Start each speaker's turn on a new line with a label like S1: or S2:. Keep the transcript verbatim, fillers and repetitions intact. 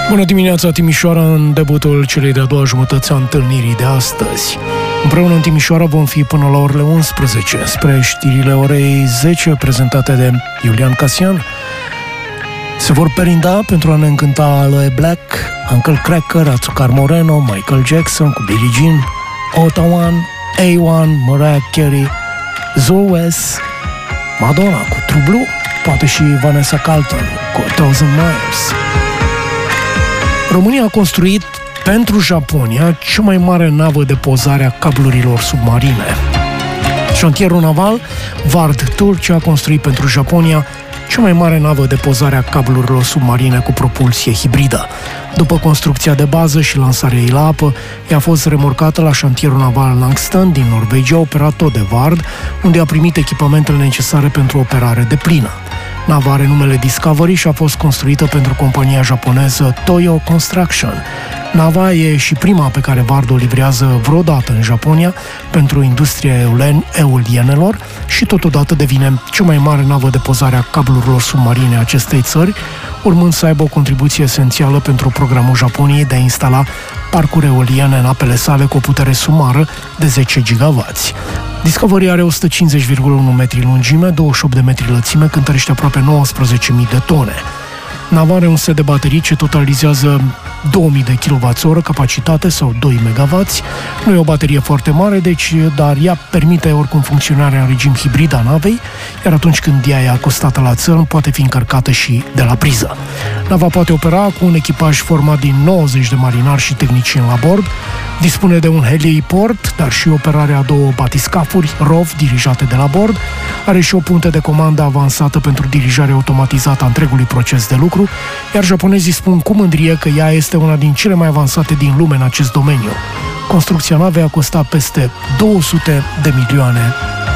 S1: Bună dimineața, Timișoara, în debutul celei de-a doua jumătăți a întâlnirii de astăzi. Împreună în Timișoara vom fi până la orele unsprezece, spre știrile orei zece prezentate de Iulian Casian. Se vor perinda pentru a ne încânta Aloe Black, Uncle Cracker, Azucar Moreno, Michael Jackson cu Billie Jean, Otawan, A unu, Mariah Carey, Zoe West, Madonna cu True Blue, poate și Vanessa Carlton cu A Thousand Miles. România a construit pentru Japonia cea mai mare navă de pozare a cablurilor submarine. Șantierul naval Vard Turcia a construit pentru Japonia cea mai mare navă de pozare a cablurilor submarine cu propulsie hibridă. După construcția de bază și lansarea ei la apă, ea a fost remorcată la șantierul naval Langston din Norvegia, operat tot de Vard, unde a primit echipamentele necesare pentru operare deplină. Nava are numele Discovery și a fost construită pentru compania japoneză Toyo Construction. Nava e și prima pe care Vard o livrează vreodată în Japonia pentru industria eolienelor și totodată devine cea mai mare navă de pozare a cablurilor submarine a acestei țări, urmând să aibă o contribuție esențială pentru programul Japoniei de a instala parcuri eoliene în apele sale cu o putere sumară de zece gigawați. Discovery are o sută cincizeci virgulă unu metri lungime, douăzeci și opt de metri lățime, cântărește aproape nouăsprezece mii de tone. Nava are un set de baterii ce totalizează două mii de kilowați-oră capacitate sau doi megawați. Nu e o baterie foarte mare, deci, dar ea permite oricum funcționarea în regim hibrid a navei, iar atunci când ea e acostată la țărm, poate fi încărcată și de la priză. Nava poate opera cu un echipaj format din nouăzeci de marinari și tehnicieni la bord, dispune de un heliport, dar și operarea a două batiscafuri R O V dirijate de la bord, are și o punte de comandă avansată pentru dirijarea automatizată a întregului proces de lucru, iar japonezii spun cu mândrie că ea este una din cele mai avansate din lume în acest domeniu. Construcția navei a costat peste două sute de milioane